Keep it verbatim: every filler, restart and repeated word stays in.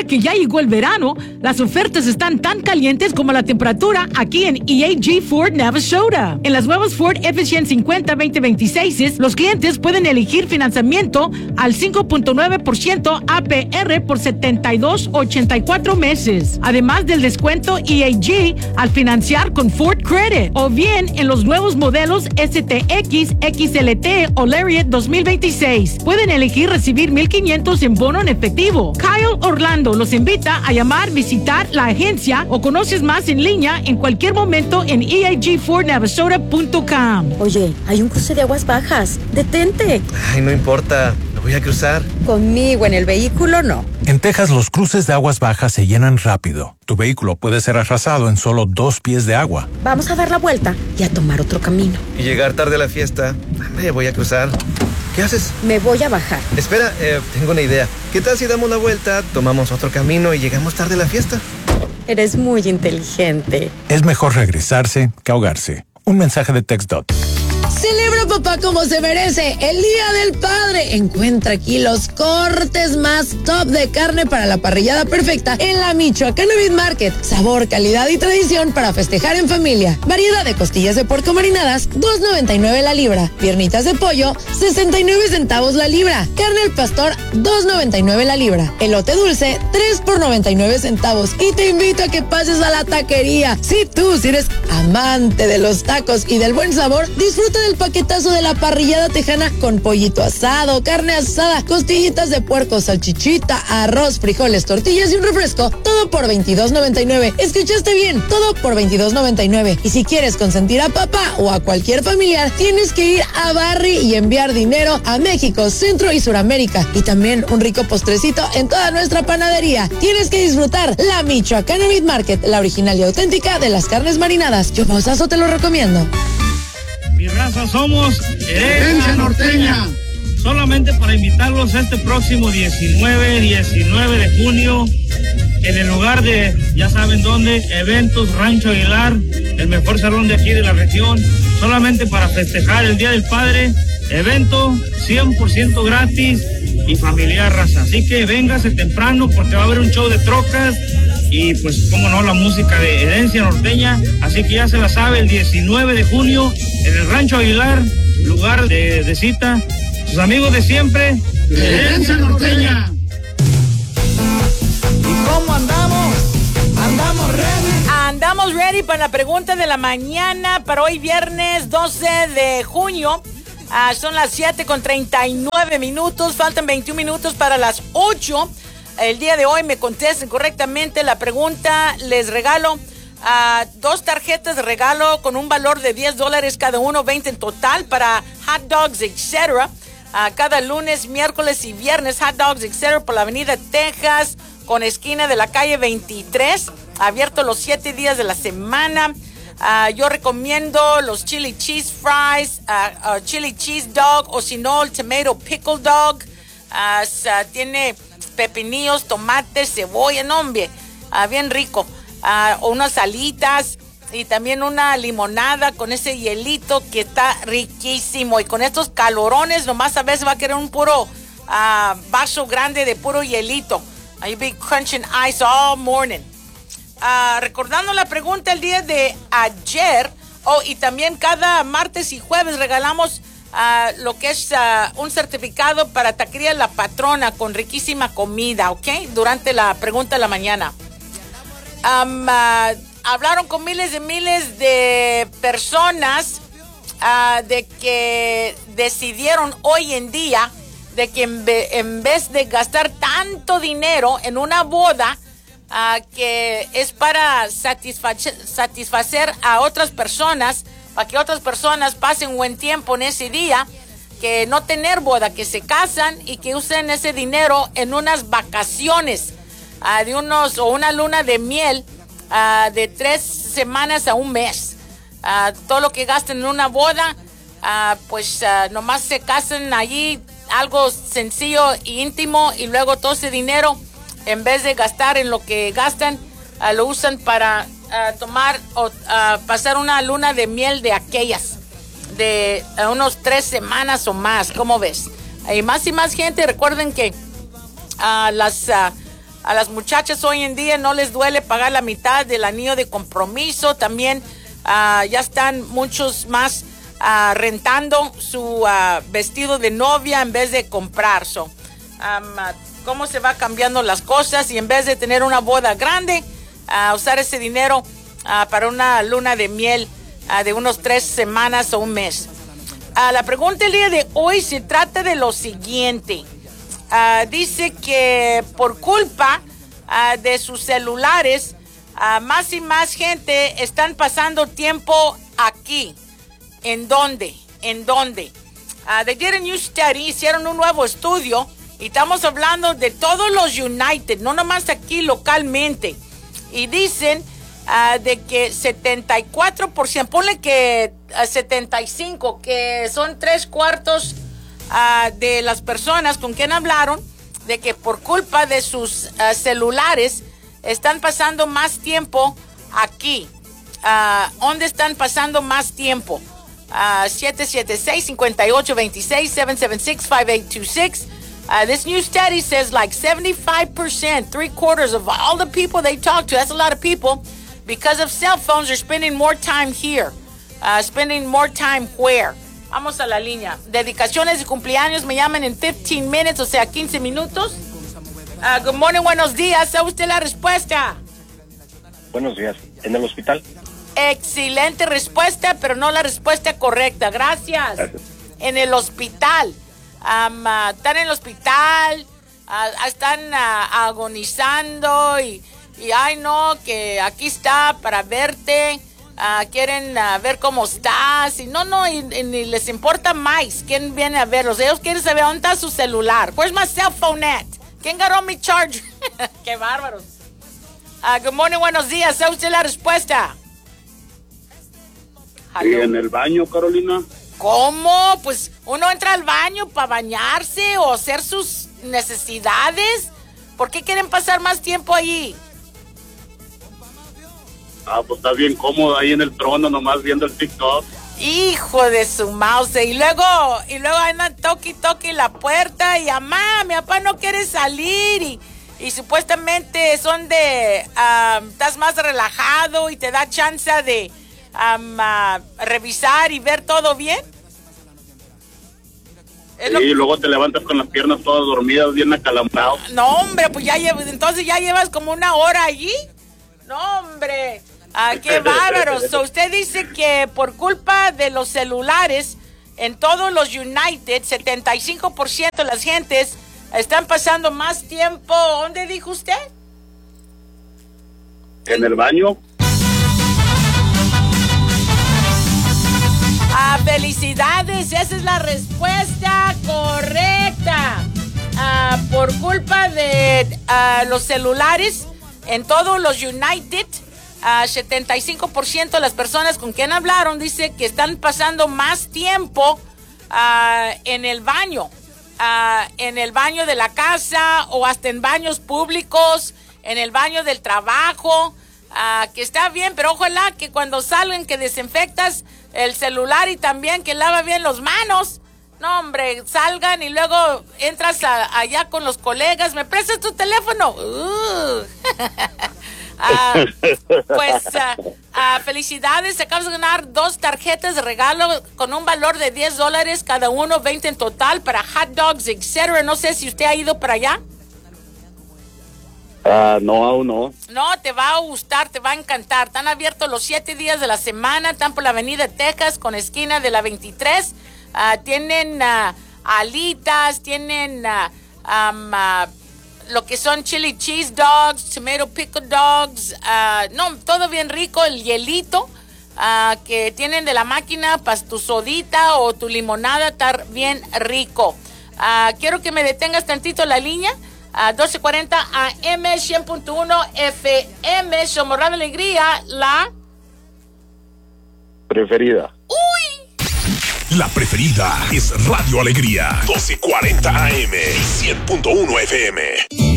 que ya llegó el verano, las ofertas están tan calientes como la temperatura aquí en E A G Ford Navasota. En las nuevas Ford F ciento cincuenta veinte veintiséis, los clientes pueden elegir financiamiento al cinco punto nueve por ciento A P R por setenta y dos a ochenta y cuatro meses. Además del descuento E A G al financiar con Ford Credit. O bien en los nuevos modelos S T X, X L T o Lariat dos mil veintiséis. Pueden elegir recibir mil quinientos en bono en efectivo. Kyle Orlando los invita a llamar, visitar la agencia o conoces más en línea en cualquier momento en E A G Ford Navasota punto com. Oye, hay un cruce de aguas bajas. Detente. Ay, no importa. Lo voy a cruzar. Conmigo en el vehículo, no. En Texas, los cruces de aguas bajas se llenan rápido. Tu vehículo puede ser arrasado en solo dos pies de agua. Vamos a dar la vuelta y a tomar otro camino. Y llegar tarde a la fiesta. Me voy a cruzar. ¿Qué haces? Me voy a bajar. Espera, eh, tengo una idea. ¿Qué tal si damos la vuelta, tomamos otro camino y llegamos tarde a la fiesta? Eres muy inteligente. Es mejor regresarse que ahogarse. Un mensaje de TxDOT. Celebra papá como se merece el Día del Padre. Encuentra aquí los cortes más top de carne para la parrillada perfecta en la Michoacana Meat Market. Sabor, calidad y tradición para festejar en familia. Variedad de costillas de puerco marinadas, dos noventa y nueve la libra. Piernitas de pollo, sesenta y nueve centavos la libra. Carne al pastor, dos noventa y nueve la libra. Elote dulce, tres por noventa y nueve centavos. Y te invito a que pases a la taquería. Si tú, si eres amante de los tacos y del buen sabor, disfruta del paquetazo de la parrillada tejana con pollito asado, carne asada, costillitas de puerco, salchichita, arroz, frijoles, tortillas y un refresco, todo por veintidós noventa y nueve. ¿Escuchaste bien? Todo por veintidós noventa y nueve. Y si quieres consentir a papá o a cualquier familiar, tienes que ir a Barry y enviar dinero a México, Centro y Suramérica. Y también un rico postrecito en toda nuestra panadería. Tienes que disfrutar la Michoacana Meat Market, la original y auténtica de las carnes marinadas. Yo Pausazo te lo recomiendo. Mi raza somos Herencia Norteña. Solamente para invitarlos este próximo diecinueve, diecinueve de junio en el lugar de, ya saben dónde, Eventos Rancho Aguilar, el mejor salón de aquí de la región, solamente para festejar el Día del Padre, evento cien por ciento gratis y familiar, raza. Así que véngase temprano porque va a haber un show de trocas y pues, cómo no, la música de Herencia Norteña. Así que ya se la sabe, el diecinueve de junio en el Rancho Aguilar, lugar de, de cita. Sus amigos de siempre, Herencia Norteña. ¿Y cómo andamos? Andamos ready. Andamos ready para la pregunta de la mañana para hoy viernes doce de junio. Uh, son las siete con treinta y nueve minutos. Faltan veintiún minutos para las ocho. El día de hoy me contesten correctamente la pregunta. Les regalo uh, dos tarjetas de regalo con un valor de diez dólares cada uno, veinte en total para hot dogs, etcétera. Uh, cada lunes, miércoles y viernes, hot dogs, etcétera por la avenida Texas con esquina de la calle veintitrés. Abierto los siete días de la semana. Uh, yo recomiendo los chili cheese fries, uh, uh, chili cheese dog o si no el tomato pickle dog. Uh, uh, tiene pepinillos, tomates, cebolla, no, hombre, uh, bien rico. Uh, unas alitas y también una limonada con ese hielito que está riquísimo. Y con estos calorones nomás a veces va a querer un puro uh, vaso grande de puro hielito. You'll be crunching ice all morning. Uh, recordando la pregunta el día de ayer, oh, y también cada martes y jueves regalamos uh, lo que es uh, un certificado para Taquería La Patrona con riquísima comida, ¿ok? Durante la pregunta de la mañana. Um, uh, hablaron con miles y miles de personas uh, de que decidieron hoy en día de que en, ve- en vez de gastar tanto dinero en una boda, Uh, que es para satisfacer, satisfacer a otras personas, para que otras personas pasen buen tiempo en ese día, que no tener boda, que se casan y que usen ese dinero en unas vacaciones uh, de unos o una luna de miel uh, de tres semanas a un mes. Uh, todo lo que gasten en una boda, uh, pues uh, nomás se casan allí, algo sencillo e íntimo, y luego todo ese dinero, en vez de gastar en lo que gastan, uh, lo usan para uh, tomar o uh, pasar una luna de miel de aquellas, de uh, unos tres semanas o más. ¿Cómo ves? Hay más y más gente. Recuerden que uh, las uh, A las muchachas hoy en día no les duele pagar la mitad del anillo de compromiso. También uh, ya están muchos más uh, rentando su uh, vestido de novia en vez de comprar. So, um, uh, cómo se va cambiando las cosas, y en vez de tener una boda grande, uh, usar ese dinero uh, para una luna de miel uh, de unos tres semanas o un mes. Uh, la pregunta del día de hoy se trata de lo siguiente. Uh, dice que por culpa uh, de sus celulares, uh, más y más gente están pasando tiempo aquí. ¿En dónde? ¿En dónde? Uh, they did a new study, hicieron un nuevo estudio, y estamos hablando de todos los United, no nomás aquí localmente. Y dicen uh, de que setenta y cuatro por ciento, ponle que uh, setenta y cinco, que son tres cuartos Uh, de las personas con quien hablaron, de que por culpa de sus uh, celulares están pasando más tiempo aquí. Uh, ¿Dónde están pasando más tiempo? Uh, siete siete seis, cinco ocho dos seis, siete siete seis, cinco ocho dos seis. Uh, this new study says like seventy-five percent, three quarters of all the people they talk to, that's a lot of people, because of cell phones, are spending more time here. Uh, spending more time where? Vamos a la línea. Dedicaciones y cumpleaños me llaman en fifteen minutes, o sea, quince minutos. Uh, good morning, buenos días. ¿Sabe usted la respuesta? Buenos días. ¿En el hospital? Excelente respuesta, pero no la respuesta correcta. Gracias. Gracias. En el hospital. Um, uh, están en el hospital, uh, están uh, agonizando y, y, ay, no, que aquí está para verte. Uh, quieren uh, ver cómo estás, y no, no, y, y ni les importa más quién viene a verlos. Ellos quieren saber dónde está su celular. Where's my cell phone at? ¿Quién agarró mi charger? Qué bárbaros. Uh, good morning, buenos días. ¿Sabe usted la respuesta? Sí, en el baño, Carolina. ¿Cómo? Pues uno entra al baño para bañarse o hacer sus necesidades. ¿Por qué quieren pasar más tiempo allí? Ah, pues está bien cómodo ahí en el trono, nomás viendo el TikTok. Hijo de su mouse. Y luego, y luego andan toque toque la puerta, y mamá, mi papá no quiere salir, y, y supuestamente son de, um, estás más relajado y te da chance de um, uh, revisar y ver todo bien. Y sí, luego te levantas con las piernas todas dormidas, bien acalambrado. No, hombre, pues ya llevas, entonces ya llevas como una hora allí. No, hombre. Ah, qué bárbaro. So, usted dice que por culpa de los celulares, en todos los United, setenta y cinco por ciento de las gentes están pasando más tiempo. ¿Dónde dijo usted? En el baño. Ah, felicidades, esa es la respuesta correcta. Ah, por culpa de ah, los celulares, en todos los United, uh, setenta y cinco por ciento de las personas con quien hablaron dice que están pasando más tiempo uh, en el baño, uh, en el baño de la casa, o hasta en baños públicos, en el baño del trabajo, uh, que está bien, pero ojalá que cuando salgan que desinfectas el celular y también que lava bien las manos. No, hombre, salgan y luego entras a, allá con los colegas. ¿Me prestas tu teléfono? Uh. uh, pues, uh, uh, felicidades. Acabas de ganar dos tarjetas de regalo con un valor de diez dólares cada uno, veinte en total, para hot dogs, etcétera. No sé si usted ha ido para allá. Uh, no, aún no. No, te va a gustar, te va a encantar. Están abiertos los siete días de la semana. Están por la avenida Texas con esquina de la veintitrés. Uh, tienen uh, alitas, tienen uh, um, uh, lo que son chili cheese dogs, tomato pickle dogs, uh, no, todo bien rico, el hielito uh, que tienen de la máquina para tu sodita o tu limonada, está bien rico. Uh, quiero que me detengas tantito la línea, uh, doce cuarenta A M, cien punto uno F M, somos Radio Alegría, la preferida. ¡Uy! La preferida es Radio Alegría, doce cuarenta A M y cien punto uno F M.